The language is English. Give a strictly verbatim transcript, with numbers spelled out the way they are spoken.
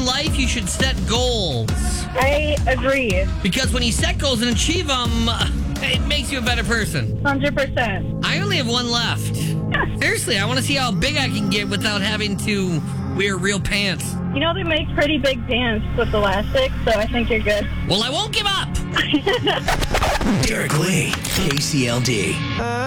in life, you should set goals. I agree. Because when you set goals and achieve them, it makes you a better person. one hundred percent. I only have one left. Seriously, I want to see how big I can get without having to wear real pants. You know, they make pretty big pants with elastic, so I think you're good. Well, I won't give up. Derek Lee, K C L D.